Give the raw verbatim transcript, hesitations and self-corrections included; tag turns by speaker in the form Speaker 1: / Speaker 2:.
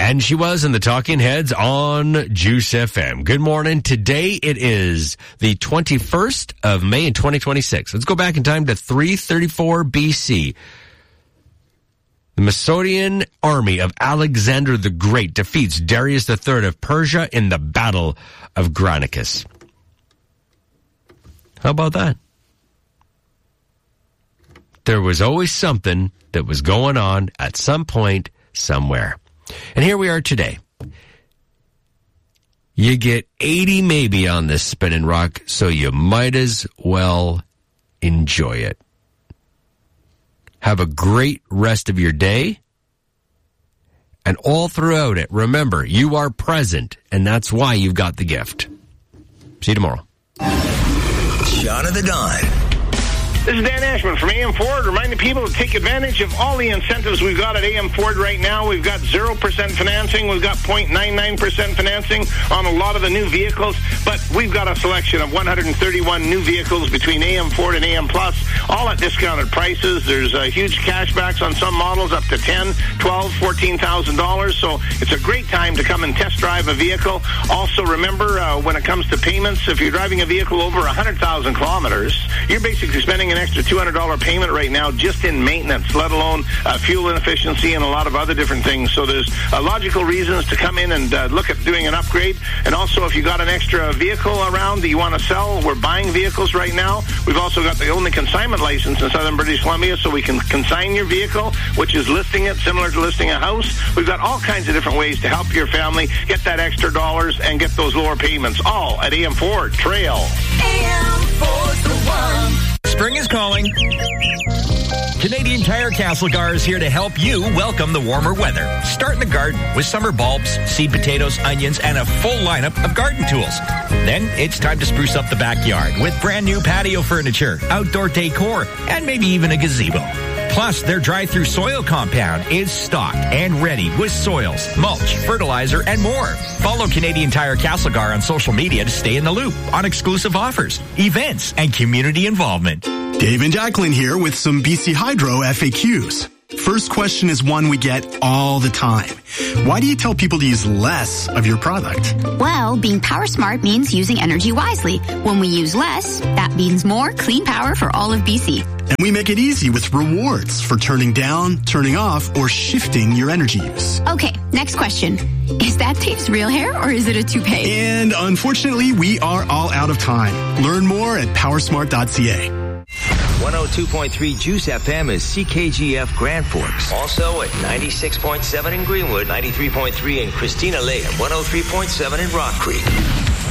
Speaker 1: And she was in the Talking Heads on Juice F M. Good morning. Today it is the twenty-first of May in twenty twenty-six. Let's go back in time to three thirty-four B C. The Macedonian army of Alexander the Great defeats Darius the Third of Persia in the Battle of Granicus. How about that? There was always something that was going on at some point, somewhere. And here we are today. You get eighty maybe on this spinning rock, so you might as well enjoy it. Have a great rest of your day. And all throughout it, remember, you are present, and that's why you've got the gift. See you tomorrow.
Speaker 2: Shot of the Dawn.
Speaker 3: This is Dan Ashman from A M Ford, reminding people to take advantage of all the incentives we've got at A M Ford right now. We've got zero percent financing. We've got zero point nine nine percent financing on a lot of the new vehicles. But we've got a selection of one hundred thirty-one new vehicles between A M Ford and A M Plus, all at discounted prices. There's uh, huge cashbacks on some models, up to ten thousand dollars, twelve thousand dollars, fourteen thousand dollars. So it's a great time to come and test drive a vehicle. Also, remember, uh, when it comes to payments, if you're driving a vehicle over one hundred thousand kilometers, you're basically spending an extra two hundred dollars payment right now just in maintenance, let alone uh, fuel inefficiency and a lot of other different things. So there's uh, logical reasons to come in and uh, look at doing an upgrade. And also, if you got an extra vehicle around that you want to sell, we're buying vehicles right now. We've also got the only consignment license in Southern British Columbia, so we can consign your vehicle, which is listing it similar to listing a house. We've got all kinds of different ways to help your family get that extra dollars and get those lower payments, all at A M Ford Trail.
Speaker 2: A M Ford's the one.
Speaker 4: Spring is calling. Canadian Tire Castlegar is here to help you welcome the warmer weather. Start in the garden with summer bulbs, seed potatoes, onions, and a full lineup of garden tools. Then it's time to spruce up the backyard with brand new patio furniture, outdoor decor, and maybe even a gazebo. Plus, their drive-through soil compound is stocked and ready with soils, mulch, fertilizer, and more. Follow Canadian Tire Castlegar on social media to stay in the loop on exclusive offers, events, and community involvement.
Speaker 5: Dave and Jacqueline here with some B C Hydro F A Qs. First question is one we get all the time. Why do you tell people to use less of your product?
Speaker 6: Well, being power smart means using energy wisely. When we use less, that means more clean power for all of B C.
Speaker 5: And we make it easy with rewards for turning down, turning off, or shifting your energy use.
Speaker 6: Okay, next question. Is that Dave's real hair or is it a toupee?
Speaker 5: And unfortunately, we are all out of time. Learn more at powersmart dot c a.
Speaker 2: one oh two point three Juice F M is C K G F Grand Forks. Also at ninety-six point seven in Greenwood, ninety-three point three in Christina Lake, and one oh three point seven in Rock Creek.